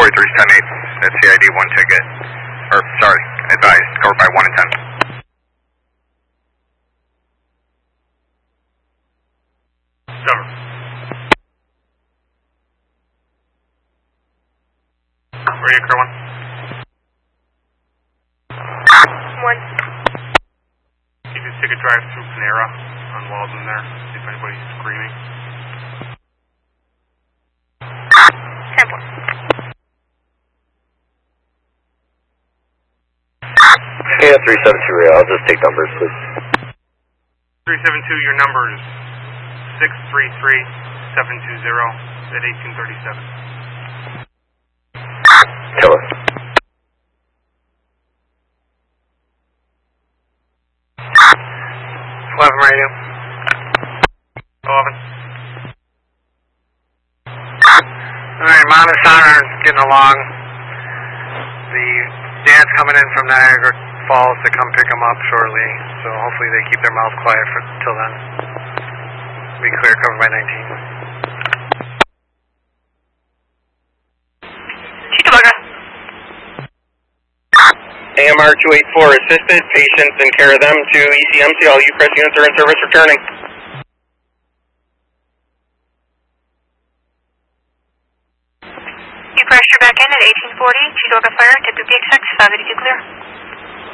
4310-8, that's CID 1 ticket. Or, sorry, advised, covered by 1 and 10. Cover. Radio Car 1. 1. You just take a drive through Panera on Walden there, see if anybody's screaming. 10-4. Yeah, 372 Ray, I'll just take numbers, please. 372, your number is 633-720 at 1837. Killer. 11 radio. 11. Alright, Mom and Son are getting along. The dad's coming in from Niagara Falls to come pick them up shortly, so hopefully they keep their mouth quiet till then. Be clear, covered by 19. Chickamauga. AMR 284, assisted, patients and care of them to ECMC, all UPress units are in service returning. UPress, you're back in at 1840, Chickamauga Fire, tip to PXX, 582 clear.